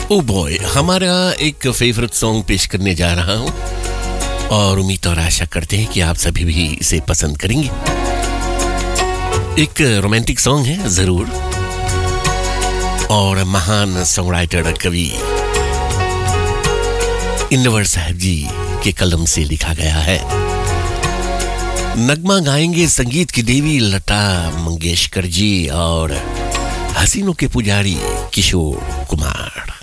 Oh boy, हमारा एक favourite song पेश करने जा रहा हूं और उम्मीद और आशा करते हैं कि आप सभी भी इसे पसंद करेंगे। एक रोमांटिक सॉन्ग है जरूर, और महान सॉन्ग राइटर कवि इंदवर साहब जी के कलम से लिखा गया है। नगमा गाएंगे संगीत की देवी लता मंगेशकर जी और हसीनों के पुजारी किशोर कुमार।